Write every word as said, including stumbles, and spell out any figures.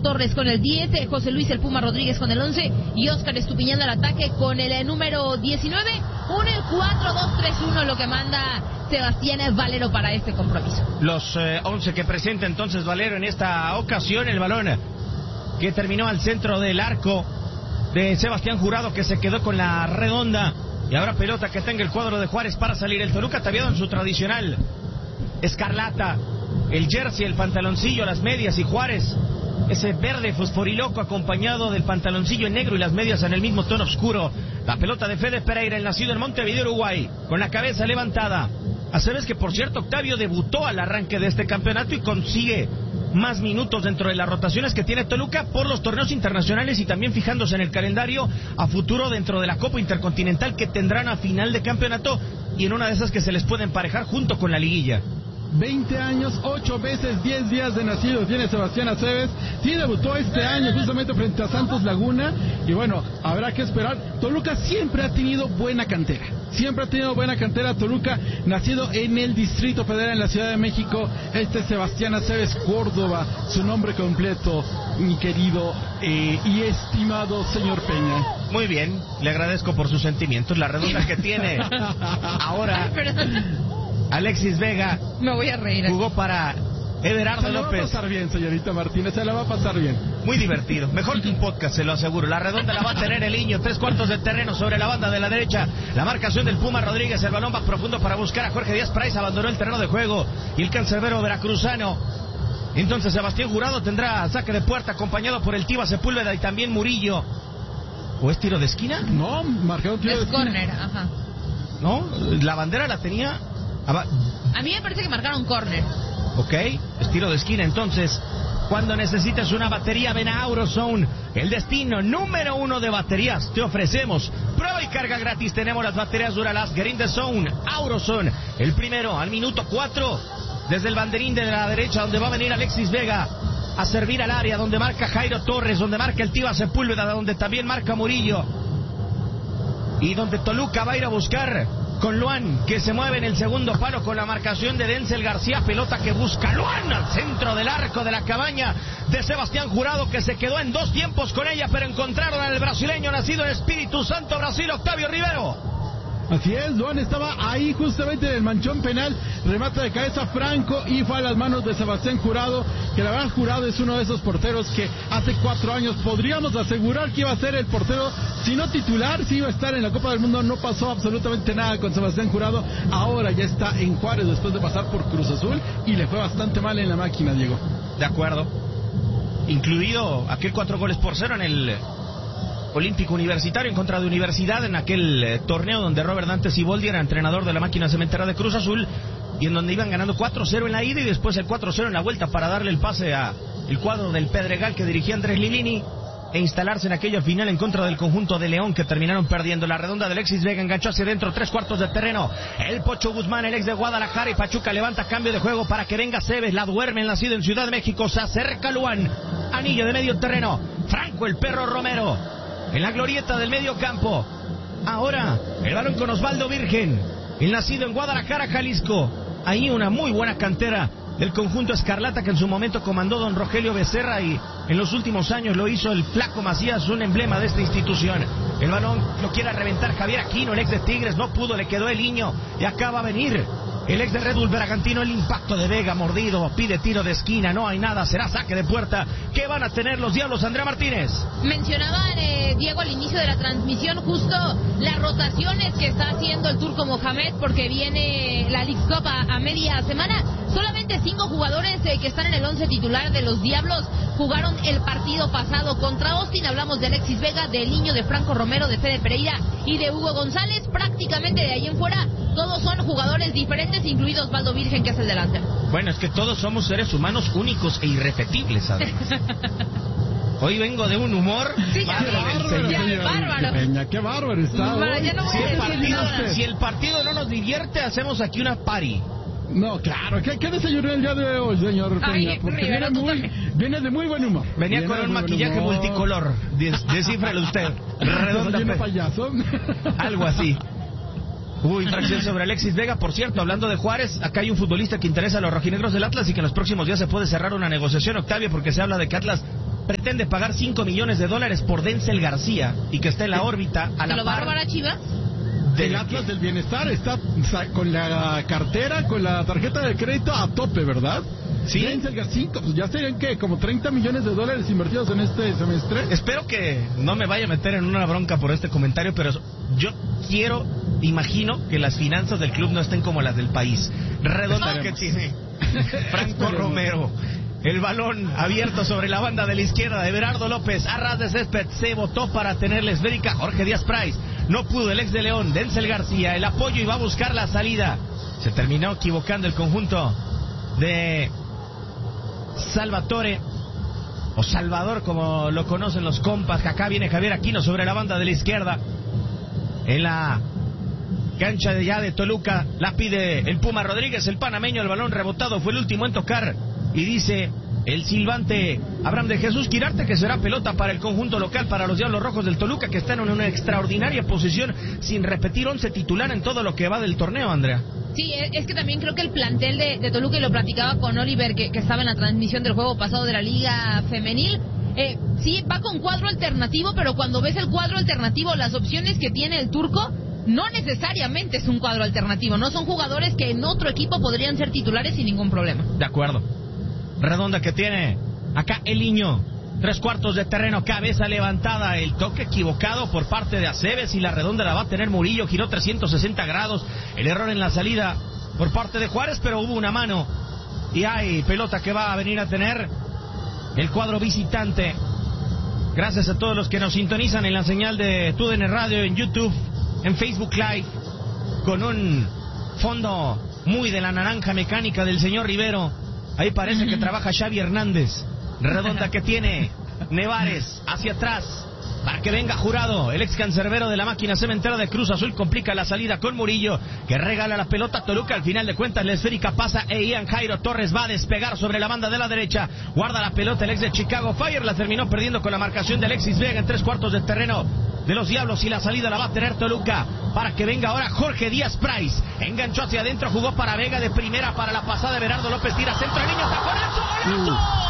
Torres con el diez, José Luis el Puma Rodríguez con el once y Óscar Estupiñán al ataque con el número diecinueve. Un cuatro dos tres uno lo que manda Sebastián Valero para este compromiso. Los eh, once que presenta entonces Valero en esta ocasión. El balón que terminó al centro del arco de Sebastián Jurado, que se quedó con la redonda. Y ahora pelota que tenga el cuadro de Juárez para salir. El Toluca ataviado en su tradicional escarlata, el jersey, el pantaloncillo, las medias, y Juárez ese verde fosforiloco acompañado del pantaloncillo en negro y las medias en el mismo tono oscuro. La pelota de Fede Pereira, el nacido en Montevideo, Uruguay, con la cabeza levantada. Aceves, que por cierto, Octavio debutó al arranque de este campeonato y consigue más minutos dentro de las rotaciones que tiene Toluca por los torneos internacionales y también fijándose en el calendario a futuro dentro de la Copa Intercontinental que tendrán a final de campeonato y en una de esas que se les puede emparejar junto con la liguilla. veinte años, ocho veces, diez días de nacido tiene Sebastián Aceves. Sí debutó este año justamente frente a Santos Laguna. Y bueno, habrá que esperar. Toluca siempre ha tenido buena cantera. Siempre ha tenido buena cantera Toluca, nacido en el Distrito Federal en la Ciudad de México. Este es Sebastián Aceves Córdoba, su nombre completo, mi querido eh, y estimado señor Peña. Muy bien, le agradezco por sus sentimientos. La redonda que tiene ahora Alexis Vega. Me voy a reír. Jugó para Everardo López. Se la va a pasar bien, señorita Martínez, se la va a pasar bien. Muy divertido, mejor que un podcast, se lo aseguro. La redonda la va a tener el Niño, tres cuartos de terreno sobre la banda de la derecha. La marcación del Puma Rodríguez, el balón va profundo para buscar a Jorge Díaz Price, abandonó el terreno de juego. Y el cancerbero veracruzano. Entonces Sebastián Jurado tendrá saque de puerta acompañado por el Tiva Sepúlveda y también Murillo. ¿O es tiro de esquina? No, marcado tiro es de esquina. Corner, ajá. No, la bandera la tenía... A mí me parece que marcaron córner. Ok, es tiro de esquina entonces. Cuando necesites una batería, ven a AuroZone, el destino número uno de baterías. Te ofrecemos prueba y carga gratis. Tenemos las baterías Duralast Get in the Zone, AuroZone. El primero al minuto cuatro, desde el banderín de la derecha, donde va a venir Alexis Vega a servir al área, donde marca Jairo Torres, donde marca el Tiva Sepúlveda, donde también marca Murillo. Y donde Toluca va a ir a buscar con Luan, que se mueve en el segundo palo con la marcación de Denzel García. Pelota que busca Luan al centro del arco de la cabaña de Sebastián Jurado, que se quedó en dos tiempos con ella, pero encontraron al brasileño nacido en Espíritu Santo, Brasil, Octavio Rivero. Así es, Luan estaba ahí justamente en el manchón penal, remata de cabeza Franco y fue a las manos de Sebastián Jurado, que la verdad Jurado es uno de esos porteros que hace cuatro años podríamos asegurar que iba a ser el portero, si no titular, si iba a estar en la Copa del Mundo. No pasó absolutamente nada con Sebastián Jurado, ahora ya está en Juárez después de pasar por Cruz Azul y le fue bastante mal en la máquina, Diego. De acuerdo, incluido aquel cuatro goles por cero en el Olímpico Universitario en contra de Universidad, en aquel eh, torneo donde Robert Dante Siboldi era entrenador de la máquina cementera de Cruz Azul y en donde iban ganando cuatro cero en la ida y después el cuatro cero en la vuelta para darle el pase a el cuadro del Pedregal que dirigía Andrés Lilini e instalarse en aquella final en contra del conjunto de León, que terminaron perdiendo. La redonda de Alexis Vega enganchó hacia dentro, tres cuartos de terreno. El Pocho Guzmán, el ex de Guadalajara y Pachuca, levanta cambio de juego para que venga Cebes. La duerme, el nacido en Ciudad de México. Se acerca Luan, anillo de medio terreno. Franco, el Perro Romero, en la glorieta del medio campo. Ahora el balón con Osvaldo Virgen, el nacido en Guadalajara, Jalisco. Ahí una muy buena cantera del conjunto escarlata que en su momento comandó don Rogelio Becerra y en los últimos años lo hizo el Flaco Macías, un emblema de esta institución. El balón lo quiere reventar Javier Aquino, el ex de Tigres, no pudo, le quedó el niño y acaba a venir el ex de Red Bull Bragantino. El impacto de Vega, mordido, pide tiro de esquina, no hay nada, será saque de puerta. ¿Qué van a tener los Diablos, Andrea Martínez? Mencionaban, eh, Diego, al inicio de la transmisión justo las rotaciones que está haciendo el Turco Mohamed, porque viene la Leagues Cup a, a media semana. Solamente cinco jugadores eh, que están en el once titular de los Diablos jugaron el partido pasado contra Austin. Hablamos de Alexis Vega, del niño, de Franco Romero, de Fede Pereira y de Hugo González. Prácticamente de ahí en fuera todos son jugadores diferentes, incluido Osvaldo Virgen, que es el delantero. Bueno, es que todos somos seres humanos únicos e irrepetibles, además. Hoy vengo de un humor. Sí, ya, qué bárbaro, ya, señor, bárbaro. Peña, qué bárbaro está. Bueno, ya no voy si, a el decir partido, nada. si el partido no nos divierte, hacemos aquí una party. No, claro, ¿qué, qué desayunó el día de hoy, señor Ay, Peña? Porque Rivera, viene, tú muy, viene de muy buen humor. Venía Viene con de un muy buen maquillaje humor. multicolor. Des, descífralo usted. Redonda, ¿Desayuno pe- payaso? algo así. Hubo infracción sobre Alexis Vega. Por cierto, hablando de Juárez, acá hay un futbolista que interesa a los rojinegros del Atlas y que en los próximos días se puede cerrar una negociación, Octavio, porque se habla de que Atlas pretende pagar cinco millones de dólares por Denzel García y que está en la órbita a la ¿Se lo va a par robar a Chivas? Del Atlas del Bienestar está con la cartera, con la tarjeta de crédito a tope, ¿verdad? Sí. Denzel García, pues ya serían, ¿qué? Como treinta millones de dólares invertidos en este semestre. Espero que no me vaya a meter en una bronca por este comentario, pero yo quiero, imagino que las finanzas del club no estén como las del país. Redonda que tiene Franco Romero. El balón abierto sobre la banda de la izquierda de Berardo López. A ras de césped se votó para tener la esférica Jorge Díaz Price. No pudo el ex de León, Denzel García. El apoyo y va a buscar la salida. Se terminó equivocando el conjunto de Salvatore, o Salvador como lo conocen los compas. Acá viene Javier Aquino sobre la banda de la izquierda. En la cancha de ya de Toluca la pide el Puma Rodríguez, el panameño. El balón rebotado fue el último en tocar. Y dice el silbante Abraham de Jesús Quirarte que será pelota para el conjunto local, para los Diablos Rojos del Toluca, que están en una extraordinaria posición sin repetir once titular en todo lo que va del torneo, Andrea. Sí, es que también creo que el plantel de, de Toluca, y lo platicaba con Oliver, que, que estaba en la transmisión del juego pasado de la Liga Femenil, eh, sí, va con cuadro alternativo, pero cuando ves el cuadro alternativo, las opciones que tiene el turco, no necesariamente es un cuadro alternativo, no son jugadores que en otro equipo podrían ser titulares sin ningún problema. De acuerdo. Redonda que tiene acá el niño. Tres cuartos de terreno, cabeza levantada, el toque equivocado por parte de Aceves y la redonda la va a tener Murillo, giró trescientos sesenta grados, el error en la salida por parte de Juárez, pero hubo una mano y hay pelota que va a venir a tener el cuadro visitante. Gracias a todos los que nos sintonizan en la señal de T U D N Radio, en YouTube, en Facebook Live, con un fondo muy de la naranja mecánica del señor Rivero. Ahí parece que trabaja Xavi Hernández. Redonda que tiene Nevares hacia atrás para que venga Jurado, el ex cancerbero de la máquina cementera de Cruz Azul. Complica la salida con Murillo, que regala la pelota a Toluca. Al final de cuentas la esférica pasa e Ian Jairo Torres va a despegar sobre la banda de la derecha. Guarda la pelota el ex de Chicago Fire, la terminó perdiendo con la marcación de Alexis Vega en tres cuartos de terreno de los Diablos, y la salida la va a tener Toluca para que venga ahora Jorge Díaz Price. Enganchó hacia adentro, jugó para Vega de primera para la pasada de Berardo López, tira centro, el niño está con eso, golazo.